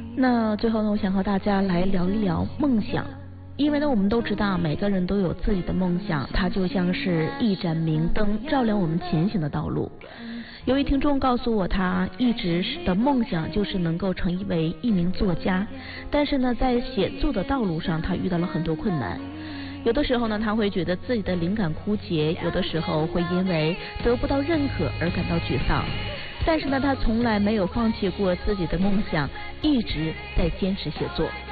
那最后呢，我想和大家来聊一聊梦想。因为呢，我们都知道每个人都有自己的梦想，它就像是一盏明灯，照亮我们前行的道路。有位听众告诉我，他一直的梦想就是能够成为一名作家，但是呢，在写作的道路上，他遇到了很多困难。有的时候呢，他会觉得自己的灵感枯竭，有的时候会因为得不到认可而感到沮丧。但是呢，他从来没有放弃过自己的梦想，一直在坚持写作。